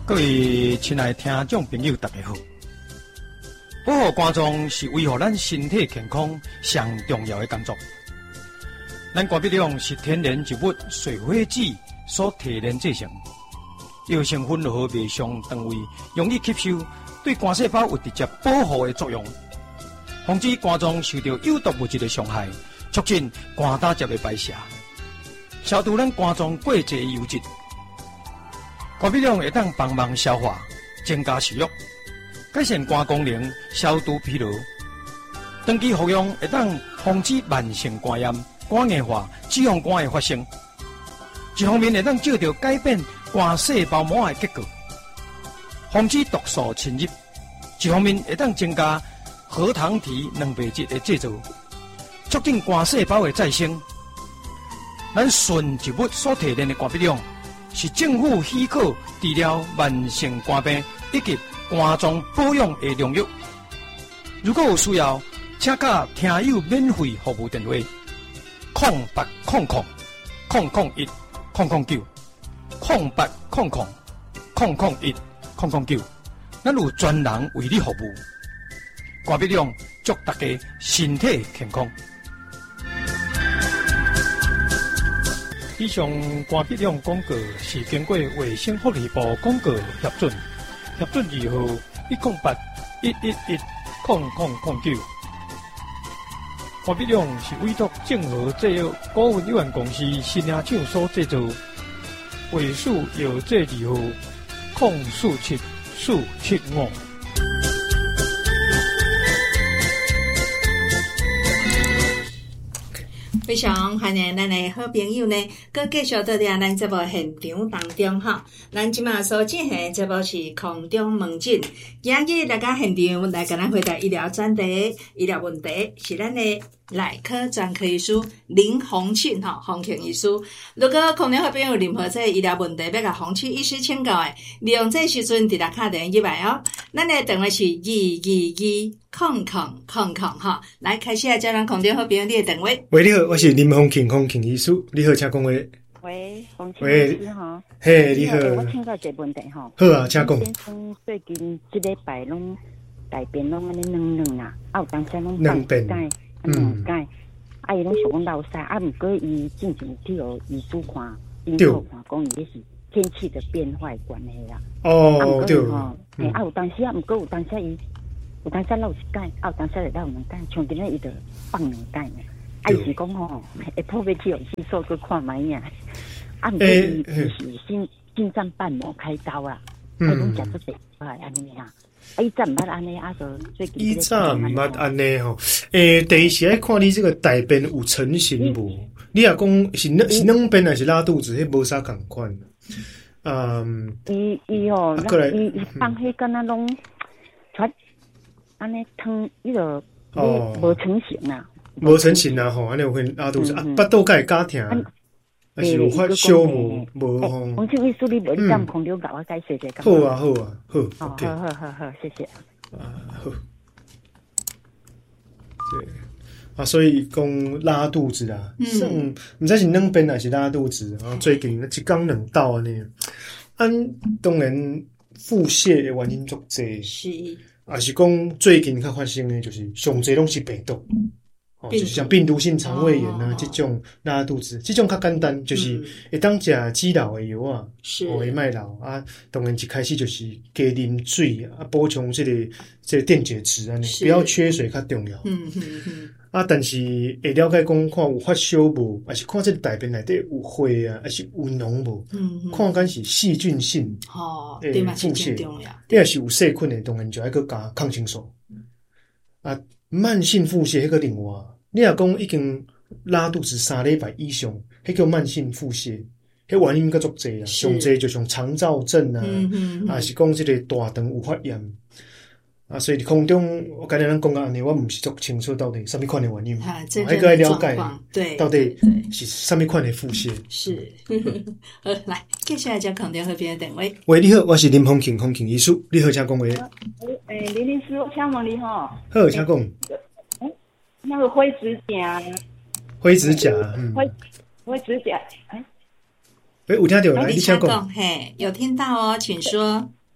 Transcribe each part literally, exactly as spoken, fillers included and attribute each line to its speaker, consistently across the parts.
Speaker 1: 各位亲爱的听众朋友，大家好。保护肝脏是维护咱身体健康上重要的工作。咱肝鼻量是天然植物水火子所提炼制成，药成分落于胃上肠胃，容易吸收，对肝细胞有直接保护的作用，防止肝脏受到有毒物质的伤害，促进肝胆汁的排泄，消除咱肝脏过多油脂。肝鼻量会当帮忙消化，增加食欲，改善肝功能，消除疲劳。长期服用会当防止慢性肝炎、肝硬化、脂肪肝的发生。一方面会当照到改变肝细胞膜的结构，防止毒素侵入；一方面会当增加核糖体蛋白质的制造，促进肝细胞的再生。咱纯植物所提炼的肝鼻量，是政府许可治疗慢性肝病以及肝脏保养的良药。如果有需要，请加听友免费服务电话：零八空空空空一空空九零八空空空空一空空九。咱有专人为你服务。肝鼻量祝大家身体健康。以上肝鼻量广告是经过卫生福利部广告核准，核准字号一零八一一一零零零九。肝鼻量是委托正和制药股份有限公司新亚厂所制造，尾数有这字号零四七四七五。
Speaker 2: 非常欢迎咱的好朋友呢，佮继续到伫咱节目现场当中哈。咱即马所进行的节目是空中门诊，今日大家现场来跟咱回答医疗专题、医疗问题，是咱的内科专科医师林宏庆哈，宏庆医师。如果空中好朋友有任何这医疗问题要甲宏庆医师请教的，利用这时阵直接打电话入来哦。咱的电话是二二二空空空空哈。来开始来叫咱空中好朋友你的电话。
Speaker 3: 喂，你好，我是林宏庆，宏庆医师，你好，请讲话。
Speaker 4: 喂，宏庆医师哈。
Speaker 3: 嘿，你好。
Speaker 4: 我请教一个问题哈。
Speaker 3: 好啊，请讲。
Speaker 4: 先生最近这礼拜拢大便拢安尼软软啦，啊有当时拢放解，两解，啊伊拢想讲流屎，啊毋过伊进前去有医师看，医生看讲伊迄是天气的变化关系啦。
Speaker 3: 哦，对。
Speaker 4: 吼，诶，啊有当时啊，毋过有当时伊有当时漏一解，啊有当时会漏两解，像今日伊就放两解呢。啊伊是讲吼，会破要去有技术去看卖呀。啊毋过伊是心心脏瓣膜开刀啦，啊拢食出病来安尼啊。啊，伊早毋捌安尼，啊，就最近。伊
Speaker 3: 早毋捌安尼吼，诶，第一是爱看你这个大便有成型无？你若讲是软是软便还是拉肚子，迄无啥共款。嗯。伊伊吼，伊伊放迄敢若拢，传安尼汤，伊就无无成型啦。无成型啦吼，安尼有份拉肚子，啊，巴肚甲会加疼。还是有发烧无无吼？洪庆医师，你无你敢空中甲我解释者？好啊，好啊，好。好，好，好，好，谢谢。啊，好。对啊，所以讲拉肚子啦，嗯，毋知是软便还是拉肚子啊？最近一缸两道安尼，按当然腹泻的原因足济，是，啊是讲最近较发生的就是上济拢是病毒。哦，就是像病毒性肠胃炎啊，这种拉肚子，这种较简单，就是会当食止老的药啊，是会卖老啊。当然一开始就是加啉水啊，补充这个这个电解质啊，不要缺水较重要。嗯嗯嗯。啊，但是会了解讲看有发烧无，还是看这个大便内底有灰啊，还是有脓无？嗯嗯。看敢是细菌性哦，对嘛，腹泻。你若是有细菌的，当然就要去加抗生素。啊。慢性腹泻迄个另外，你若讲已经拉肚子三礼拜以上，迄叫慢性腹泻，迄原因较足济啊，上济就像肠燥症啊，嗯嗯嗯、啊是讲即个大肠有发炎啊，所以空中我刚才咱讲啊，安尼我毋是足清楚到底什么款的原因，啊，这个要了解，对，到底是什么款的腹泻？是，
Speaker 2: 好，来，接下来将空中和别的电话。
Speaker 3: 喂，你好，我是林宏庆，宏庆医师，你好，请讲话。
Speaker 5: 诶，林律师，我请问你吼。
Speaker 3: 好，请讲。
Speaker 5: 诶，那个灰指甲。
Speaker 3: 灰指甲，嗯。
Speaker 5: 灰灰指甲，诶。
Speaker 3: 诶，有听到来，你请讲。
Speaker 2: 嘿，有听到哦，请说。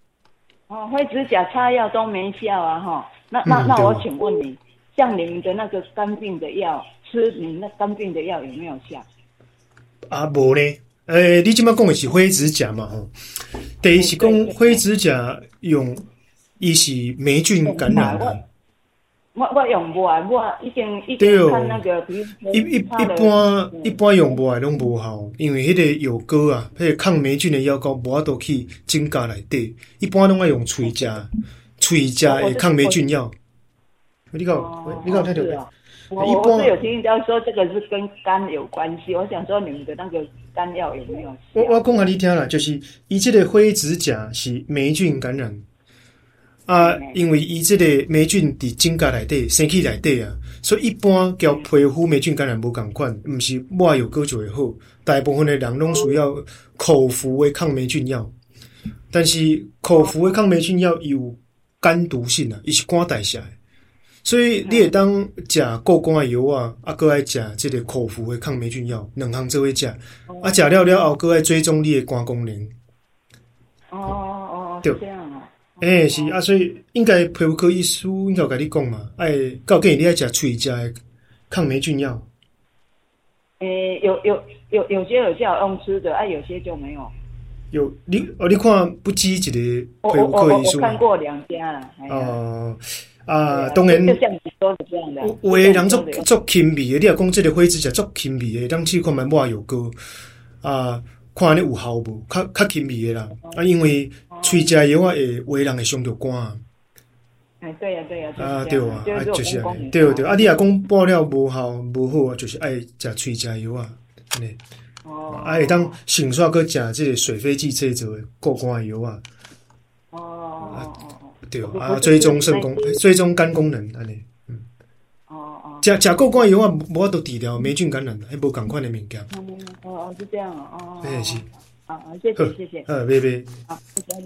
Speaker 5: 哦，灰指甲擦药都没效啊，哈。那那
Speaker 3: 嗯
Speaker 5: 那我
Speaker 3: 对
Speaker 5: 请问你，像你们的那个肝病的药，吃你那肝病的药有没有效？
Speaker 3: 啊，无呢。诶、你即摆讲的是灰指甲嘛？吼，第一是讲
Speaker 5: 对对对
Speaker 3: 灰指甲用，伊是霉菌感染的。
Speaker 5: 我我用无啊，我已经已
Speaker 3: 对哦
Speaker 5: 经看那个，比如说
Speaker 3: 一一一
Speaker 5: 擦了
Speaker 3: 般
Speaker 5: 嗯
Speaker 3: 一般用无爱拢无效，因为迄个药膏啊，迄个抗霉菌的药膏无法度去指甲内底，一般拢爱用喙食，喙食的抗霉菌药。你讲，
Speaker 5: 哦
Speaker 3: 你讲听到没？
Speaker 5: 是啊我
Speaker 3: 一般
Speaker 5: 我是有听到说这个是跟肝有关系，我想说你们的那个肝药有没有效？
Speaker 3: 我我讲下你听啦，就是伊即个灰指甲是霉菌感染啊，因为伊即个霉菌伫指甲内底、身体内底啊，所以一般交皮肤霉菌感染无共款，毋是抹药膏就会好。大部分的人拢需要口服的抗霉菌药，但是口服的抗霉菌药有肝毒性啊，伊是肝代谢的。所以你会当食固肝的药啊，啊，搁爱食即个口服的抗霉菌药，两项做伙食。啊，食了了后，搁爱追踪你的肝功能。
Speaker 5: 哦哦哦，
Speaker 3: 对
Speaker 5: 是这样啊。
Speaker 3: 诶、欸，是啊，所以应该皮肤科医师应该有甲你讲嘛，爱告建议你爱食喙食的抗霉菌药。
Speaker 5: 诶、有有有有些有效用吃的，啊，有些就没有。
Speaker 3: 有你哦，你看不止一个皮
Speaker 5: 我
Speaker 3: 肤
Speaker 5: 我我我
Speaker 3: 科医师嘛？
Speaker 5: 看过两家了。哎呀
Speaker 3: 哦、啊，
Speaker 5: 对
Speaker 3: 当然，
Speaker 5: 就像你说的这样的。
Speaker 3: 有的人做
Speaker 5: 就像你说的
Speaker 3: 做轻微的，你若讲即个灰指甲做轻微的，咱去看卖抹药膏啊，看安尼有效无？较较轻微的啦，啊，因为喙食药啊会有的人会伤着肝啊。
Speaker 5: 哎，对呀、对呀、就是
Speaker 3: 啊，
Speaker 5: 这样
Speaker 3: 对啊，啊，
Speaker 5: 就
Speaker 3: 就是是安尼，
Speaker 5: 有功能
Speaker 3: 对对，啊，你若讲报了无效无好啊，就是爱食喙食药啊，安尼，
Speaker 5: 哦，
Speaker 3: 啊，会当顺续搁食即个水飞剂制作的固肝的药啊，
Speaker 5: 哦哦哦哦，
Speaker 3: 对
Speaker 5: 不
Speaker 3: 啊，
Speaker 5: 是
Speaker 3: 追踪肾功
Speaker 5: 不是，
Speaker 3: 追踪肝功能安尼，嗯，
Speaker 5: 哦哦，
Speaker 3: 食食固肝的药啊，无法度治疗霉菌感染，迄无共款的物件，
Speaker 5: 哦哦是这样哦，哦，
Speaker 3: 嘿是，
Speaker 5: 啊啊，谢
Speaker 3: 好
Speaker 5: 谢谢谢，，
Speaker 3: 呃，拜拜。
Speaker 5: 好，谢谢。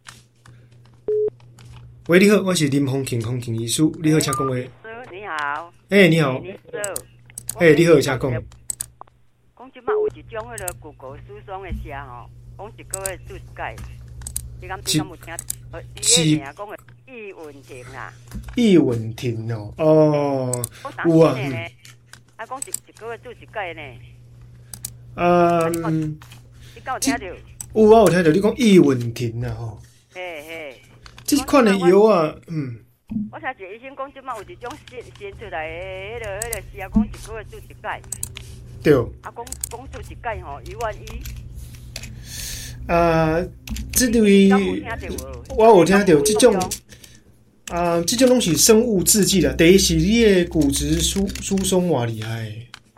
Speaker 3: 喂，你好，我是林丰庆，丰庆医师，你好，请讲话。
Speaker 6: 师你好，
Speaker 3: 诶，你好，
Speaker 6: 你好，
Speaker 3: 诶，你好，请讲。
Speaker 6: 讲即摆有一种迄个骨骼疏松的声吼，讲一个月做一届，你敢你敢有听？呃，伊个名讲的易稳定啦，
Speaker 3: 易稳停哦，哦，有啊，
Speaker 6: 呢，啊讲一一个月做一届呢，
Speaker 3: 啊，嗯，
Speaker 6: 你敢有听着？
Speaker 3: 有啊，有听到你讲易稳停啊，吼，
Speaker 6: 嘿嘿，
Speaker 3: 这款的药啊，嗯，
Speaker 6: 我听一个医生讲，即摆有一种新新出来的迄个迄个是啊，讲一个月做一届，
Speaker 3: 对，
Speaker 6: 啊讲讲做一届吼，一万一。
Speaker 3: 啊，这类我有听到这种，啊，这种拢是生物制剂啦。第一是你的骨质疏疏松偌厉害，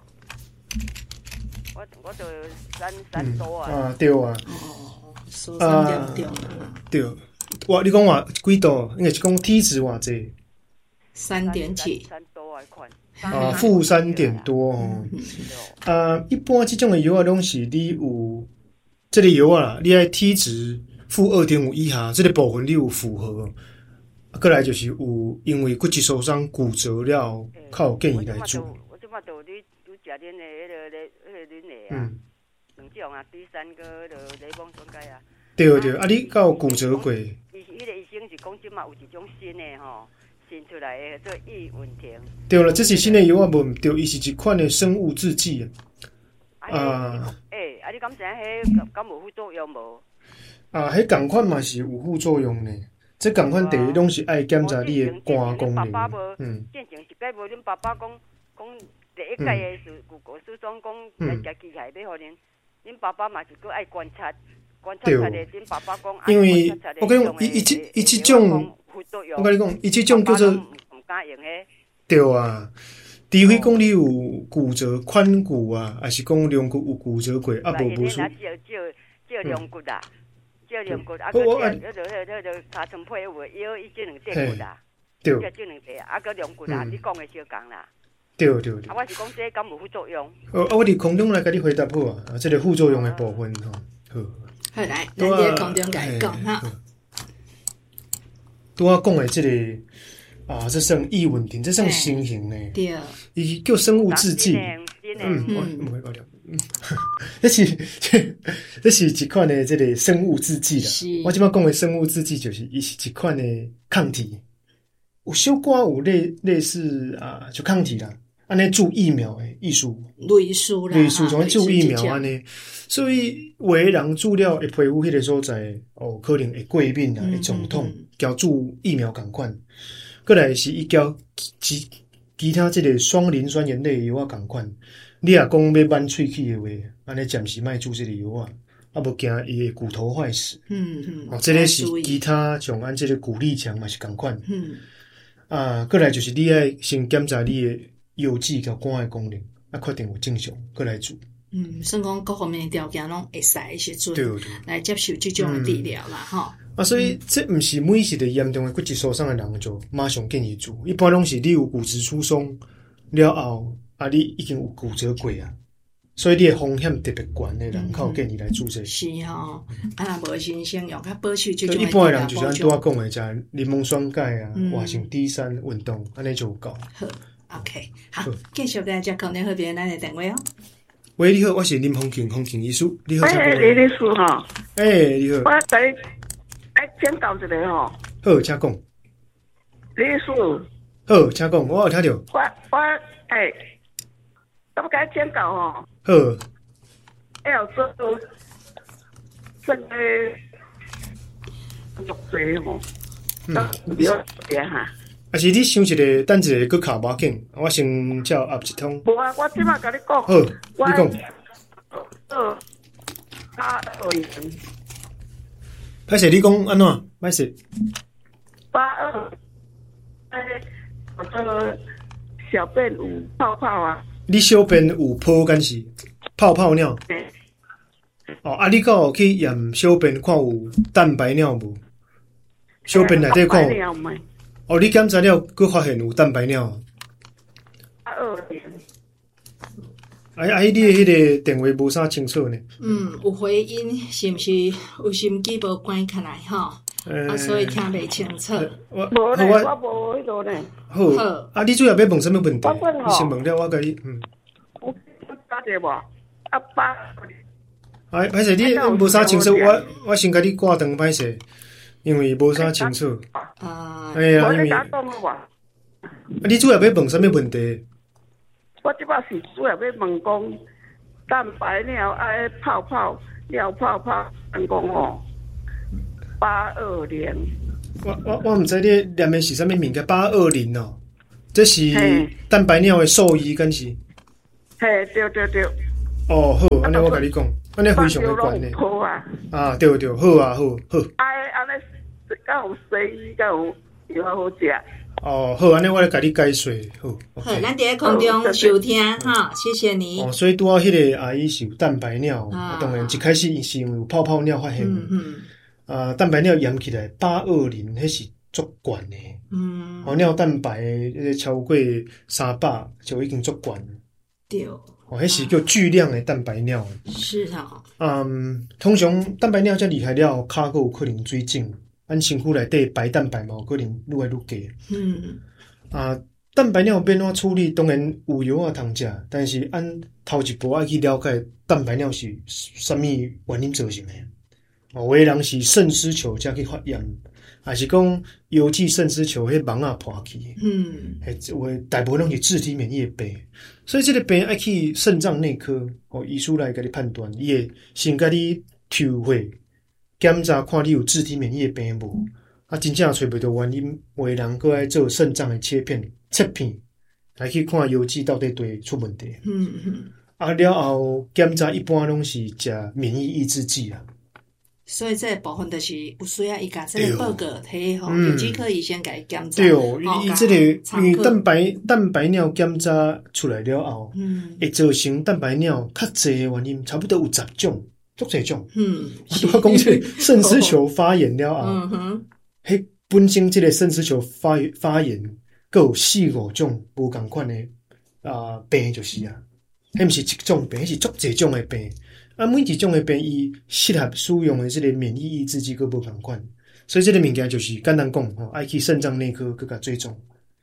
Speaker 6: 我我就三三多啊，
Speaker 3: 啊，对啊，
Speaker 2: 哦，疏松严重啊，
Speaker 3: 对，我你讲偌几度？应该是讲体脂偌济。
Speaker 2: 三点几，
Speaker 6: 三多啊款，
Speaker 3: 啊，负三点多哦。啊，一般这种的药啊，拢是你有这个药啊，你爱体脂负二点五以下，这个部分你有符合。啊，过来就是有因为骨质受伤骨折了，较有建议来做。
Speaker 6: 我即马就你你食恁的迄个咧，迄个恁的啊，
Speaker 3: 嗯，
Speaker 6: 两种啊，第三个就雷蒙酸钙啊。
Speaker 3: 对对，啊，你敢有骨折过？
Speaker 6: 伊迄个医生是讲即马有一种新的吼，新出来的做易稳停。
Speaker 3: 对了，这是新的药啊，无毋对，伊是一款的生物制剂啊。
Speaker 6: 啊，诶，啊，你敢知影迄敢无副作用无？
Speaker 3: 啊，迄共款嘛是有副作用呢。这共款第一拢是爱检查你的肝功能。嗯。
Speaker 6: 进前一届无，恁爸爸讲讲第一届的是骨骼疏松，讲来食机械要互恁，恁爸爸嘛是搁爱观察，观察出来恁爸爸讲。
Speaker 3: 因为我跟你讲，伊伊即伊即种，我跟你讲，伊即种叫做。
Speaker 6: 唔敢用迄。
Speaker 3: 对啊，除非讲你有骨折、髋骨啊，还是讲两骨有骨折过，啊无无输。
Speaker 6: 照照照两骨啦。照两骨，啊，搁照迄个迄个迄个尻川配有腰，伊即两块骨啦，
Speaker 3: 对，
Speaker 6: 照即两块，啊，搁两骨啦，你讲的相共啦。
Speaker 3: 对对对。
Speaker 6: 啊，我是讲这敢无副作用？
Speaker 3: 哦，啊，我伫空中来甲你回答好啊，啊，这个副作用的部分吼，好。
Speaker 2: 好来，咱伫空中甲伊讲哈。
Speaker 3: 拄我讲的这个啊，这算易稳定，这算新型呢。
Speaker 2: 对。
Speaker 3: 伊叫生物制剂。
Speaker 6: 嗯
Speaker 3: 嗯，我唔会搞了。 这是这是一款的这个生物制剂啦。我即摆讲的生物制剂就是伊是一款的抗体，有小可有类类似啊，就抗体啦。安尼注疫苗的意思，
Speaker 2: 类似啦，
Speaker 3: 类似像注疫苗安尼，所以有的人注了会皮肤迄个所在，哦，可能会过敏啊，会肿痛，交注疫苗共款。过来是伊交其其他即个双磷酸盐类药啊共款。你若讲要挽喙齿的话，安尼暂时莫注即个药啊，啊无惊伊的骨头坏死。嗯嗯，哦，这个是其他像按即个骨力强嘛是共款。嗯，啊，过来就是你爱先检查你的邮寄甲肝的功能，啊，确定有正常，过来做。
Speaker 2: 嗯，算讲各方面的条件拢会使的时阵，来接受这种的治疗啦，吼、嗯。
Speaker 3: 啊，所以这毋是每一个严重的骨质疏松的人就马上建议做，一般拢是你有骨质疏松了后。啊，你已经有骨折过啊，所以你的风险特别悬的人，较有建议来做这个。
Speaker 2: 是吼，啊，若无先先用较保守这种。
Speaker 3: 一般的人就是按拄我讲的，食柠檬酸钙啊，或是低山运动，安尼就有够。
Speaker 2: 好 ，OK， 好，继续在这空中后边咱的电话哦。
Speaker 3: 喂，你好，我是林丰庆，丰庆医师，你好，
Speaker 7: 哎，李律师哈。
Speaker 3: 哎，你好。
Speaker 7: 我甲你哎请教一个吼。
Speaker 3: 好，请讲。
Speaker 7: 李律师。
Speaker 3: 好，请讲，我有听到。
Speaker 7: 我我哎。我甲你请教吼，
Speaker 3: 好，
Speaker 7: 要做这个肉质吼，嗯，比较点哈。
Speaker 3: 啊是你想一个，等一个搁卡无紧，我先叫压一通。
Speaker 7: 无啊，我即马甲你讲。
Speaker 3: 好，你讲。
Speaker 7: 二八二零。
Speaker 3: 歹势，你讲安怎？歹势。
Speaker 7: 八二，哎，我这个小便有泡泡啊。
Speaker 3: 你小便有泡干是泡泡尿？哦，啊，你敢有去验小便看有蛋白尿无？小便内底看有？哦，你检查了，佮发现有蛋白尿。
Speaker 7: 啊，二年。
Speaker 3: 哎哎，你的迄个电话无啥清楚呢？
Speaker 2: 嗯，有回音，是毋是有心机无关起来吼？啊，所以听袂清楚。
Speaker 7: 我无咧，我无迄个咧。
Speaker 3: 好，啊，你主要要问什么问题？你先问了，我甲你，嗯。
Speaker 7: 我打者无？啊八。
Speaker 3: 哎，歹势，你无啥清楚，我我先甲你挂断歹势，因为无啥清楚。
Speaker 2: 啊。
Speaker 3: 哎呀，因为。啊，你主要要问什么问题？
Speaker 7: 我即摆是主要要问讲，蛋白尿爱泡泡尿泡泡，人讲哦。八二零，
Speaker 3: 我我我唔知你念的是啥物物件，八二零哦，这是蛋白尿的兽医，敢是？
Speaker 7: 嘿，对对对。
Speaker 3: 哦，好，安尼我甲你讲，安尼非常的关呢。
Speaker 7: 好啊。
Speaker 3: 啊，对对，好啊，好好。
Speaker 7: 哎，安尼敢有西医，敢有药好食。
Speaker 3: 哦，好，安尼我来甲你解说，好。
Speaker 2: 好，咱伫咧空中收听哈，谢谢你。
Speaker 3: 哦，所以拄啊，迄个阿姨是有蛋白尿，当然一开始是因为有泡泡尿发现。嗯嗯。啊，蛋白尿验起来八二零，迄是足悬的。嗯，哦，尿蛋白迄超过三百就已经足悬。
Speaker 2: 对，
Speaker 3: 哦，迄是叫巨量的蛋白尿。
Speaker 2: 是啊。
Speaker 3: 嗯，通常蛋白尿遮厉害了，骹佫有可能水肿，咱身躯内底白蛋白嘛有可能愈来愈低。嗯。啊，蛋白尿要怎处理？当然有药啊通食，但是按头一步爱去了解蛋白尿是啥物原因造成的。哦，有的人是肾丝球才去发炎，还是讲邮寄肾丝球迄网啊破去？嗯，诶，有的大部分拢是自体免疫的病，所以这个病爱去肾脏内科哦，医师来甲你判断，伊会先甲你抽血检查，看你有自体免疫的病无？啊，真正找不到原因，有的人搁爱做肾脏的切片、切片，来去看邮寄到底对出问题。嗯嗯，啊了后检查一般拢是食免疫抑制剂啊。
Speaker 2: 所以这部分就是有需要伊甲这个报告摕吼，有几科医生甲伊检查。
Speaker 3: 对哦，伊这个因为蛋白蛋白尿检查出来了后，嗯，会造成蛋白尿较侪的原因，差不多有十种，足侪种。嗯，我讲这肾丝球发炎了后，嗯哼，迄本身这个肾丝球发发炎，各有四五种无共款的啊病就是啊，迄毋是一种病，迄是足侪种的病。啊，每一种的病伊适合使用的这个免疫抑制剂，佫无共款，所以这个物件就是简单讲吼，爱去肾脏内科佫甲追踪。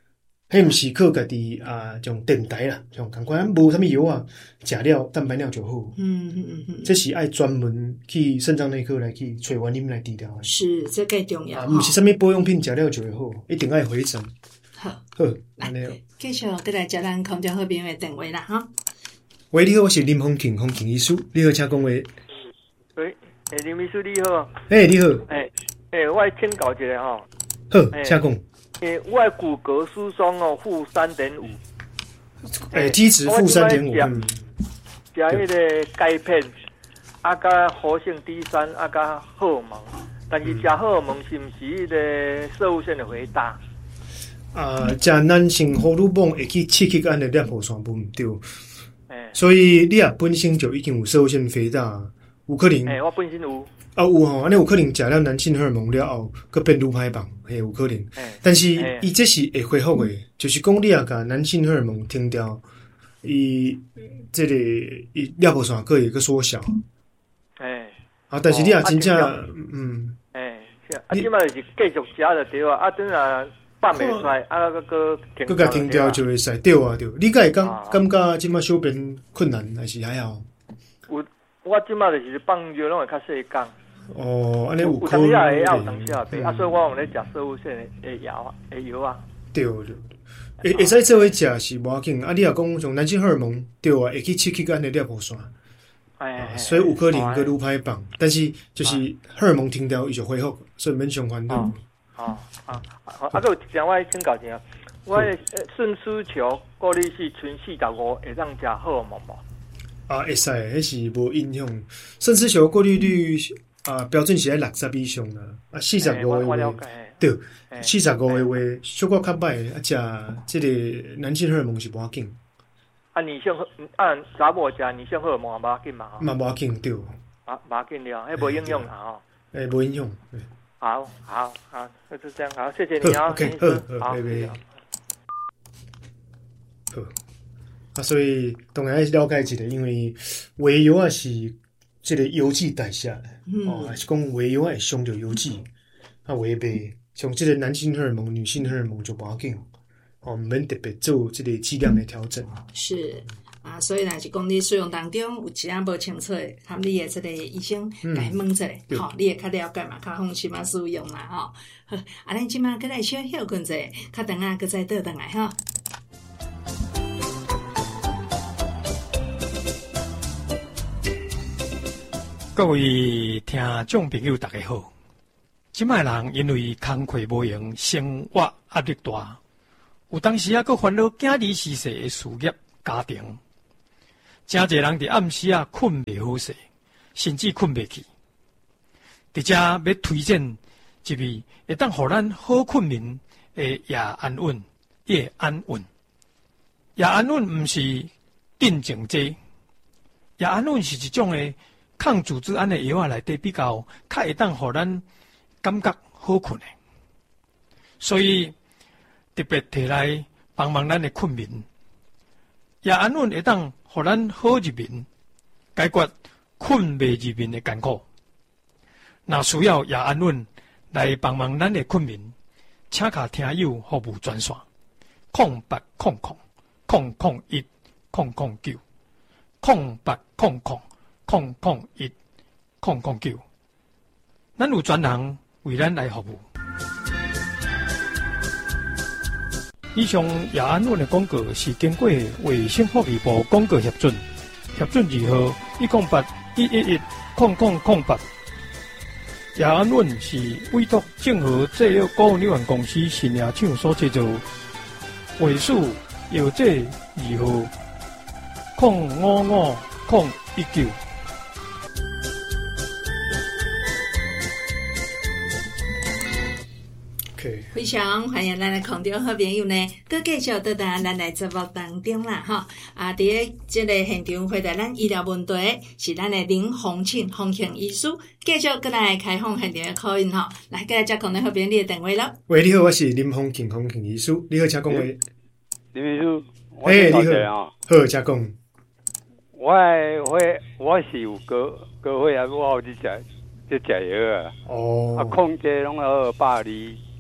Speaker 3: 迄毋是靠家己啊，种电台啦，像共款无啥物药啊，食了蛋白尿就好。
Speaker 2: 嗯嗯嗯嗯，
Speaker 3: 这是爱专门去肾脏内科来去找原因来治疗的。
Speaker 2: 是这个重要。
Speaker 3: 啊，毋是啥物保养品食了就会好，一定爱回诊。
Speaker 2: 好，
Speaker 3: 好，安尼哦。
Speaker 2: 继续过来接咱空中好朋友的电话啦，哈。
Speaker 3: 喂，你好，我是林丰庆，丰庆医师，你好，请讲话。
Speaker 8: 喂，诶，林医师你好。
Speaker 3: 诶，你好。
Speaker 8: 诶诶，我请教一下吼。
Speaker 3: 好，请讲。
Speaker 8: 诶，我的骨骼疏松哦，负三点五。
Speaker 3: 诶，基质负三点五。嗯。
Speaker 8: 食迄个钙片，啊，甲活性 D 三，啊，甲荷尔蒙。但是食荷尔蒙是毋是迄个射物线的回答？
Speaker 3: 啊，食男性荷尔蒙会去刺激咱的尿泡腺不对。所以你啊本身就已经有射物线肥大，有可能。
Speaker 8: 诶、欸，我本身有。
Speaker 3: 啊有吼，安尼有可能食了男性荷尔蒙了后，佮变愈歹棒，嘿有可能。欸、但是伊、欸、这是会恢复的，就是讲你啊甲男性荷尔蒙停掉，伊这个伊尿泡腺可以个缩小。诶、欸。啊，但是你啊真正、哦、嗯。
Speaker 8: 诶、欸，啊，即摆就是继续食就对啊，啊，等下。放袂出来，啊，个个停，
Speaker 3: 个个停掉就会使对啊对。你敢会感感觉即摆小便困难，还是还好？
Speaker 8: 有，我即摆就是放药拢会较细工。
Speaker 3: 哦，安尼有
Speaker 8: 可能。有当时也会，有当时也袂，啊，所以我用咧食射物线的药啊，的药啊。
Speaker 3: 对对对，会会使做伙食是无要紧，啊，你若讲像男性荷尔蒙对啊，会去刺激咱的尿泡腺。哎，所以有可能个愈歹放，但是就是荷尔蒙停掉，伊就恢复，所以免伤烦恼。
Speaker 8: 哦，啊，啊，啊，有一点我请教一下，我肾丝球过滤是纯四十五，会当食荷尔蒙无？
Speaker 3: 啊，会使，迄是无影响。肾丝球过滤率啊，标准是在六十以上啦。啊，四十五的话，对，四十五的话，小可较歹，啊，食这个男性荷尔蒙是无要紧。
Speaker 8: 啊，女性啊，查某食女性荷尔蒙也无要紧嘛？
Speaker 3: 嘛无要紧，对。
Speaker 8: 啊，无要紧了，迄无影响啦吼。
Speaker 3: 诶，无影响。
Speaker 8: 好好好，那就这样，好，谢谢你啊，
Speaker 3: OK， 好，好，拜拜。好，啊，所以当然要了解一下，因为胃药啊是这个油脂代谢的，嗯、哦，还是讲胃药会伤到油脂，啊，胃白像这个男性荷尔蒙、女性荷尔蒙就不要紧，哦，免特别做这个剂量的调整。
Speaker 2: 是。啊，所以若是讲你使用当中有一项无清楚的，含你的这个医生甲伊问一下，吼、嗯，你会较了解嘛，较放心嘛使用啦，吼。好，啊，咱即马搁来小休困者，较等下搁再倒转来吼。
Speaker 1: 各位听众朋友，大家好。即摆人因为工课无用，生活压力大，有当时啊，搁烦恼囝儿逝世的事业、家庭。真侪人伫暗时啊困袂好势，甚至困袂去。伫遮要推荐一味会当互咱好困眠的夜安稳、夜安稳。夜安稳毋是镇静剂，夜安稳是一种的抗组织胺的药啊内底比较较会当互咱感觉好困的，所以特别摕来帮忙咱的困眠。夜安稳会当互咱好入眠，解决困袂入眠的艰苦。若需要夜安稳来帮忙咱的困眠，请卡听友服务专线：空八空空空空一空空九空八空空空空一空空九。咱有专人为咱来服务。以上夜安稳的广告是经过卫生福利部广告核准，核准二号一零八一一一空空空八。夜安稳是委托正和制药股份有限公司新亚厂所制造，尾数药剂二号空五五空一九。
Speaker 2: Okay. 非常欢迎咱的空中好朋友呢，佮继续倒达咱来节目当中啦，哈！啊，伫咧即个现场回答咱医疗问题是咱的林宏庆、宏庆医师，继续佮来开放现场的口音吼，来佮来接空中好朋友你的电话咯。
Speaker 3: 喂，你好，我是林宏庆、宏庆医师，你好，请讲话。
Speaker 9: 林医师，
Speaker 3: 哎，你好，好，请讲。
Speaker 9: 我我我是有高高血压，我有伫食伫食药啊，哦，啊，控制拢二百二。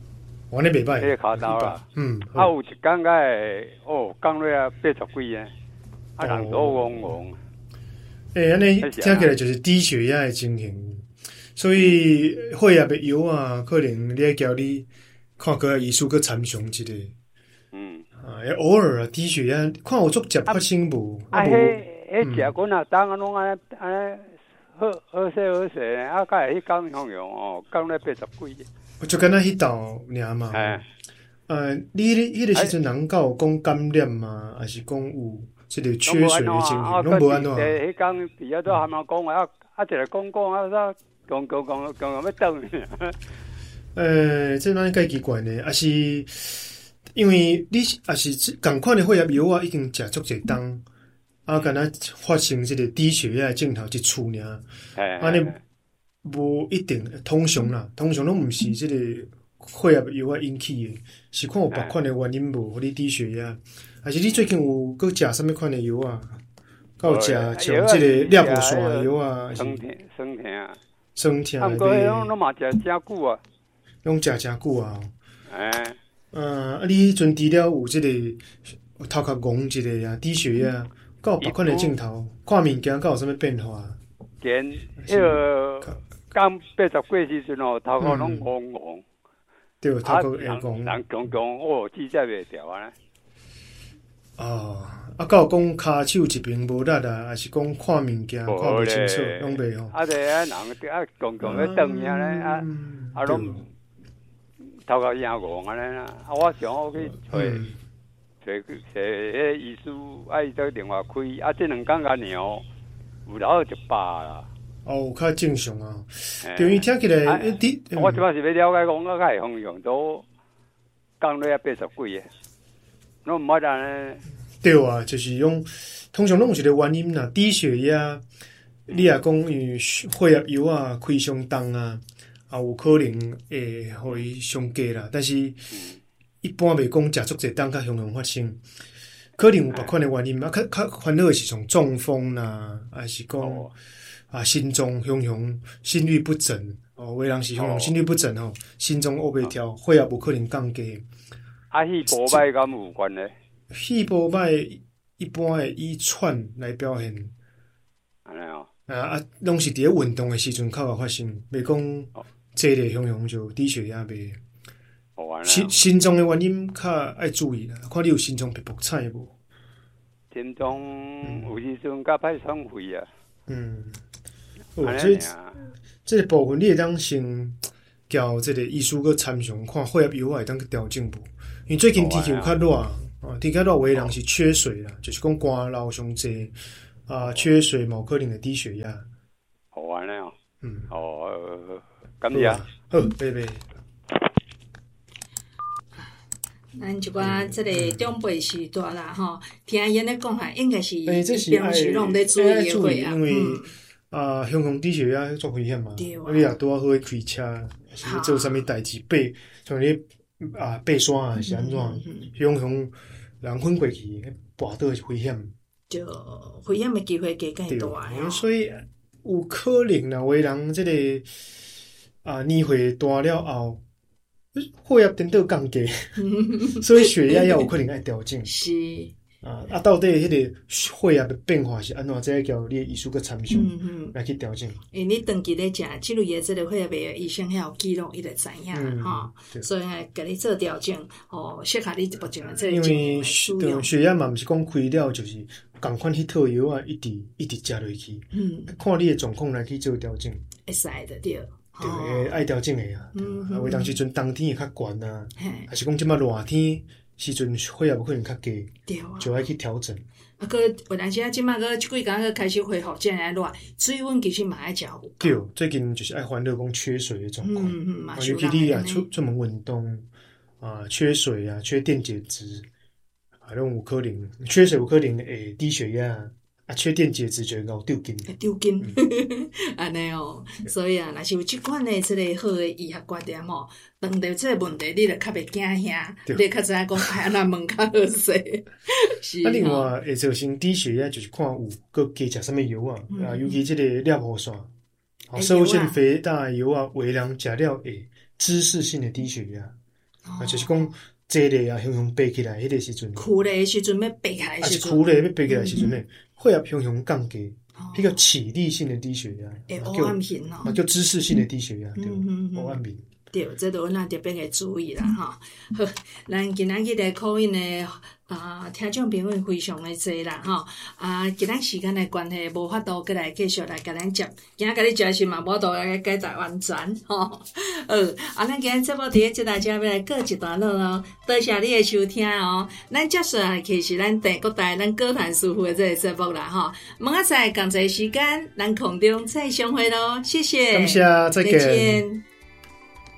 Speaker 3: 玩的袂歹，
Speaker 9: 迄个骹头啦。
Speaker 3: 嗯，
Speaker 9: 啊，有一天个哦，降落啊八十几啊，啊人都戆戆。
Speaker 3: 诶，安尼听起来就是低血压的情形，所以血压的药啊，可能你要叫你看个医师去参详一下。
Speaker 9: 嗯，
Speaker 3: 啊，偶尔啊低血压，看有足接发生无？
Speaker 9: 啊，迄迄食阮啊，当啊拢安尼安尼好好势好势，啊，甲会迄讲向用哦，降咧八十几。
Speaker 3: 就敢若迄道尔嘛。
Speaker 9: 哎，
Speaker 3: 呃，你迄个时阵人有讲感染嘛，还是讲有？即个缺水的情形，拢无安怎？
Speaker 9: 迄讲伫遐都还冇讲啊，啊，一个讲讲啊，啥讲讲讲讲要等。
Speaker 3: 呃，这哪介奇怪呢？啊是因为你啊是共款的血压药啊，已经食足侪当，啊，敢若发生即个低血压的镜头一处尔，安尼无一定通常啦，通常拢毋是即个血压药啊引起的，是看有别款的原因无，互你低血压。还是你最近有搁食什么款的药啊？有食像即个裂无线的药啊？
Speaker 9: 酸疼酸疼啊！
Speaker 3: 酸疼。
Speaker 9: 啊，毋过迄拢嘛食真久啊。
Speaker 3: 拢食真久啊！
Speaker 9: 哎。
Speaker 3: 呃，啊，你迄阵除了有即个头壳戆一个啊，低血压，有别款的镜头，看物件敢有啥物变化？
Speaker 9: 见迄个刚八十几时阵哦，头壳拢戆戆。
Speaker 3: 对，头壳会戆。
Speaker 9: 人强强哦，指甲袂掉啊！
Speaker 3: 哦，啊，敢有讲骹手一边无力啊，还是讲看物件看袂清楚，拢袂吼。
Speaker 9: 啊，对啊，人啊，强强咧动遐咧，啊啊，拢头壳硬戆安尼啦。啊，我想我去找找找迄医师，啊，伊做电话开，啊，这两工甲鸟有老就罢啦。
Speaker 3: 哦，较正常啊。对于听起来，
Speaker 9: 你我即摆是要了解讲，我较会方向都降落啊八十几个。拢毋捌安尼。
Speaker 3: 对啊，就是用通常拢有一个原因啦，低血压，你也讲因为血压药啊开伤重啊，也有可能会互伊伤低啦。但是一般袂讲食足侪当较常常发生，可能有别款的原因啊。较较烦恼的是从中风啦，还是讲、哦、啊心脏常常心律不整哦，有的人是常常心律不整吼，心脏乌白跳，血压无可能降低。
Speaker 9: 啊，气波歹敢有关咧？
Speaker 3: 气波歹一般会以喘来表现，
Speaker 9: 安尼哦。
Speaker 3: 啊啊，拢是伫咧运动的时阵较有发生，袂讲坐咧常常就低血压袂。
Speaker 9: 哦，
Speaker 3: 心心脏的原因较爱注意啦，看你有心脏壁搏菜无？
Speaker 9: 心脏有时阵较歹爽肺啊。
Speaker 3: 嗯，哦，这这个部分你会当先交这个医师去参详，看血压药会当去调整无？因为最近天气有较热啊，天气热有的人是缺水啦，就是讲汗流上济啊，缺水某可能的低血压。
Speaker 9: 好安尼哦。
Speaker 3: 嗯。
Speaker 9: 哦，感谢。
Speaker 3: 好，拜拜。
Speaker 2: 咱一寡即个长辈时代啦，吼，听因咧讲下，应该是
Speaker 3: 诶，这是
Speaker 2: 平时拢咧注意的
Speaker 3: 血压，因为
Speaker 2: 嗯
Speaker 3: 啊，胸腔低血压足危险嘛。
Speaker 2: 对啊。
Speaker 3: 你若拄啊好开车，是做啥物代志，爬像你啊爬山啊是安怎？胸腔人昏过去，跋倒是危险。
Speaker 2: 就危险的机会加更大
Speaker 3: 啊。所以有可能啦，有的人即、这个啊年岁大了后。血压颠倒降低，所以血压要有可能爱调整。
Speaker 2: 是
Speaker 3: 啊，啊，到底迄个血压的变化是安怎？再叫你的医师去参详，
Speaker 2: 嗯嗯，
Speaker 3: 来去调整。
Speaker 2: 因为你长期咧食即类的即个血压的医生遐有记录，伊就知影啦吼。所以甲你做调整，哦，适合你目前的这个情况使用。
Speaker 3: 因为血压嘛，毋是讲开了就是共款迄套药啊，一直一直食落去。嗯，看你的状况来去做调整。
Speaker 2: 会使的对。
Speaker 3: 对，爱调整的啊，
Speaker 2: 嗯
Speaker 3: 啊，有当时阵冬天会较悬啊，还是讲即摆热天时阵血压有可能较低，就爱去调整。
Speaker 2: 啊，个有当时啊，即摆个即几工个开始恢复，真来热，水温其实嘛爱食有。
Speaker 3: 对，最近就是爱烦恼讲缺水的状况，
Speaker 2: 嗯嗯，
Speaker 3: 尤其你啊出出门运动啊，缺水啊，缺电解质啊，拢有可能缺水有可能会低血压。啊，缺电解质就会搞丢筋，
Speaker 2: 丢筋，安尼哦。所以啊，若是有即款的即个好的医学观点吼，碰到这个问题，你就较袂惊吓，你较知影讲哎，安那问较好势。是。啊，
Speaker 3: 另外会造成低血压，就是看有佮加食什么药啊，啊，尤其即个尿壶酸，啊，射物腺肥大的药啊，有的人食了会姿势性的低血压， 啊，就是讲这类啊，雄雄爬起来迄个时阵，
Speaker 2: 苦的时阵要爬起来的时阵，
Speaker 3: 啊是苦的要爬起来的时阵呢，血压雄雄降低，迄叫起立性的低血压，
Speaker 2: 诶，黑暗型哦，
Speaker 3: 啊叫姿势性的低血压，对，黑暗型。
Speaker 2: 对，这都咱特别嘅注意啦，哈。好，咱今仔日的口音呢，啊，听众朋友非常的多啦，哈。啊，今仔时间的关系，无法度过来继续来甲咱接，今仔甲你接是嘛，无度来解答完全，吼。呃，啊，咱今仔节目伫咧接大家要来过一段落咯，多谢你的收听哦。咱接下来其实咱第国台咱歌坛师傅的这个节目啦，哈。明仔载同齐时间，咱空中再相会咯，谢谢，
Speaker 3: 感谢，再见。